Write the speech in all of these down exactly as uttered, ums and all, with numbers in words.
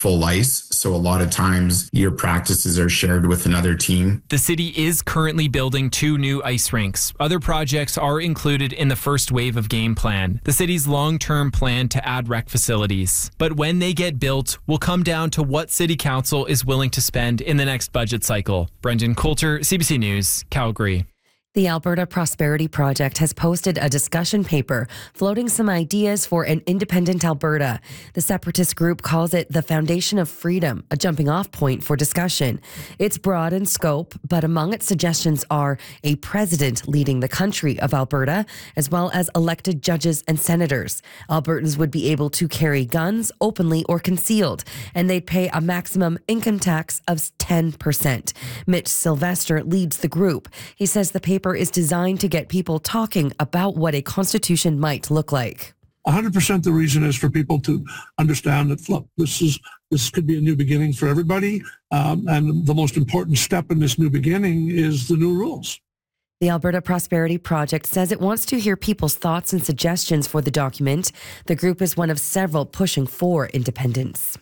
full ice. So a lot of times your practices are shared with another team. The city is currently building two new ice rinks. Other projects are included in the first wave of game plan, the city's long-term plan to add rec facilities. But when they get built will come down to what City Council is willing to spend in the next budget cycle. Brendan Coulter, C B C News, Calgary. The Alberta Prosperity Project has posted a discussion paper floating some ideas for an independent Alberta. The separatist group calls it the Foundation of Freedom, a jumping off point for discussion. It's broad in scope, but among its suggestions are a president leading the country of Alberta, as well as elected judges and senators. Albertans would be able to carry guns openly or concealed, and they'd pay a maximum income tax of ten percent. Mitch Sylvester leads the group. He says the paper is designed to get people talking about what a constitution might look like. one hundred percent the reason is for people to understand that, look, this is this could be a new beginning for everybody. Um, and the most important step in this new beginning is the new rules. The Alberta Prosperity Project says it wants to hear people's thoughts and suggestions for the document. The group is one of several pushing for independence.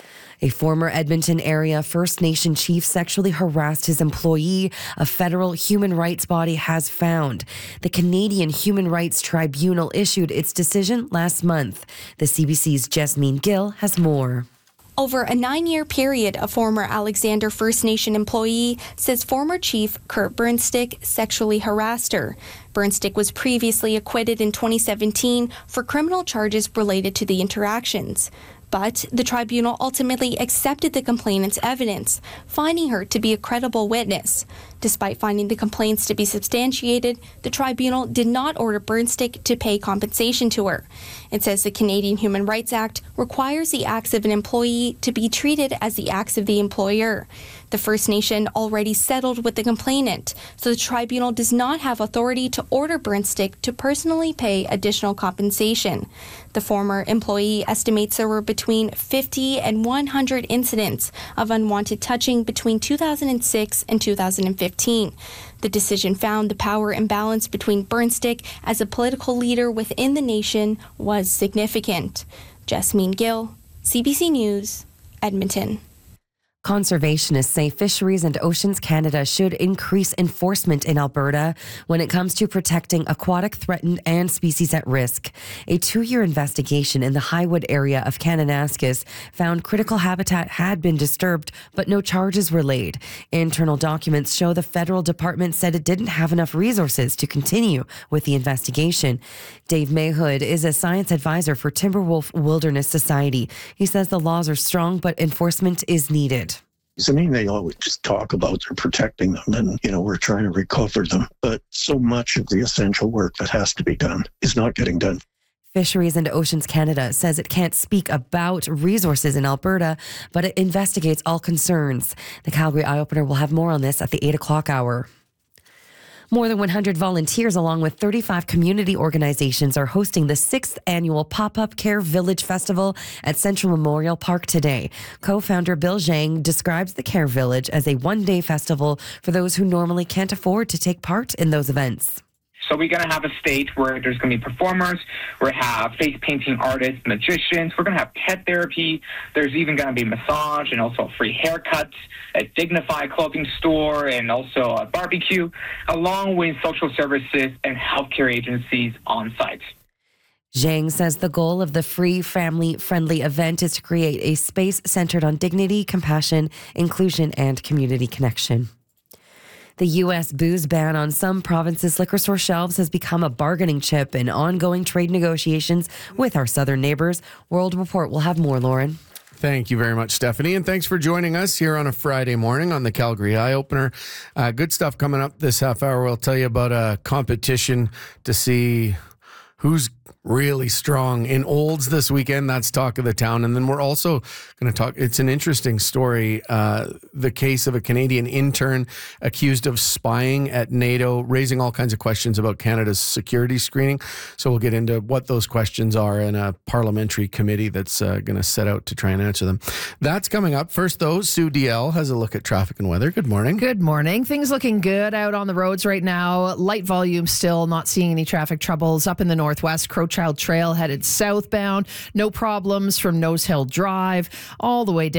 A former Edmonton area First Nation chief sexually harassed his employee, a federal human rights body has found. The Canadian Human Rights Tribunal issued its decision last month. The C B C's Jasmine Gill has more. Over a nine-year period, a former Alexander First Nation employee says former chief Kurt Burnstick sexually harassed her. Burnstick was previously acquitted in twenty seventeen for criminal charges related to the interactions. But the tribunal ultimately accepted the complainant's evidence, finding her to be a credible witness. Despite finding the complaints to be substantiated, the tribunal did not order Burnstick to pay compensation to her. It says the Canadian Human Rights Act requires the acts of an employee to be treated as the acts of the employer. The First Nation already settled with the complainant, so the tribunal does not have authority to order Burnstick to personally pay additional compensation. The former employee estimates there were between fifty and one hundred incidents of unwanted touching between two thousand six and two thousand fifteen. The decision found the power imbalance between Burnstick as a political leader within the nation was significant. Jasmine Gill, C B C News, Edmonton. Conservationists say Fisheries and Oceans Canada should increase enforcement in Alberta when it comes to protecting aquatic threatened and species at risk. A two-year investigation in the Highwood area of Kananaskis found critical habitat had been disturbed, but no charges were laid. Internal documents show the federal department said it didn't have enough resources to continue with the investigation. Dave Mayhood is a science advisor for Timberwolf Wilderness Society. He says the laws are strong, but enforcement is needed. I mean, they always just talk about they're protecting them and, you know, we're trying to recover them. But so much of the essential work that has to be done is not getting done. Fisheries and Oceans Canada says it can't speak about resources in Alberta, but it investigates all concerns. The Calgary Eye Opener will have more on this at the eight o'clock hour. More than one hundred volunteers, along with thirty-five community organizations, are hosting the sixth annual Pop-Up Care Village Festival at Central Memorial Park today. Co-founder Bill Zhang describes the Care Village as a one-day festival for those who normally can't afford to take part in those events. So we're going to have a stage where there's going to be performers, we're going to have face painting artists, magicians, we're going to have pet therapy, there's even going to be massage and also free haircuts, a Dignified clothing store, and also a barbecue, along with social services and healthcare agencies on site. Zhang says the goal of the free, family-friendly event is to create a space centered on dignity, compassion, inclusion, and community connection. The U S booze ban on some provinces' liquor store shelves has become a bargaining chip in ongoing trade negotiations with our southern neighbors. World Report will have more, Lauren. Thank you very much, Stephanie, and thanks for joining us here on a Friday morning on the Calgary Eye Opener. Uh, good stuff coming up this half hour. We'll tell you about a competition to see who's really strong in Olds this weekend. That's talk of the town. And then we're also going to talk, it's an interesting story, uh, the case of a Canadian intern accused of spying at NATO, raising all kinds of questions about Canada's security screening. So we'll get into what those questions are in a parliamentary committee that's uh, going to set out to try and answer them. That's coming up. First, though, Sue D L has a look at traffic and weather. Good morning. Good morning. Things looking good out on the roads right now. Light volume still, not seeing any traffic troubles up in the northwest. Crow Crowchild Trail headed southbound. No problems from Nose Hill Drive all the way down